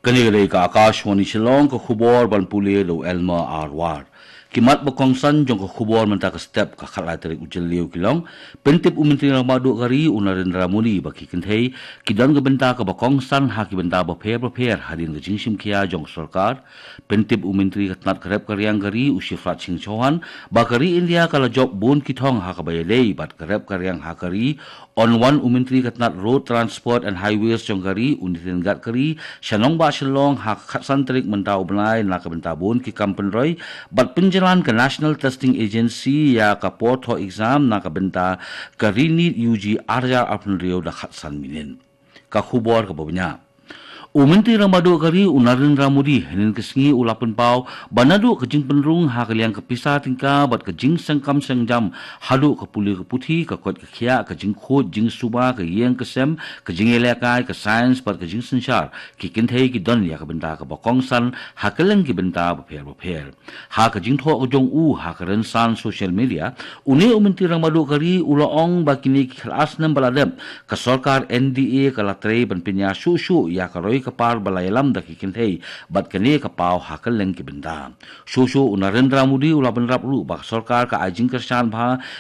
Kanigalay ka Akashwani Shillong ka khubor ban puli lo Elma Arwar. Kimat bakong san jong ka khubor man ta ka step ka khalay tarik ujaliw kilong. Pentip umintri na madu kari unarin ramuni baki kinthei. Kidan ka benta ka bakong san haki benta ba per hadin ka jingsim kia jong sarkar. Pentip umintri ka tnat karep karyang kari usifrat sing chohan. Bakari India kala job bun kitong hakabayalay bat karep karyang hakari. On one umintri ka tnat road transport and highways jong kari unitin gat kari. Shanong ba Shillong hak santrik mentau benai na ka benta bun ki kampen roy. Bat penjalan ke National Testing Agency ya ka porto exam na ka benta karini UG arja apun rio da khatsan minin. Ka khubor ka babnya. Umintri ramadu kari unarin ramudi henin kesengi ulapan pau banadu kejing penrung hakaliang kepisah tingka bat kejing sengkam sengjam hadu kepuli keputi kakot kekia kejing khot jing suba ke yang kesem kejing elekai ke sains bat kejing sensar kikinthei ki don ya ka benta ka bakongsan hakaliang ki benta beper ha kejing tho ojong hakaren san social media uni umintri ramadu kari ulaong bakini kelas 6 baladem ka sarkar NDA kalatrei ban pinya su ya karoi kapar balayalam da kikinthei bat kani kapau hakal leng ki benda shosho unarendra modi ulaban rap ru bak sarkar ka ajing kersan bha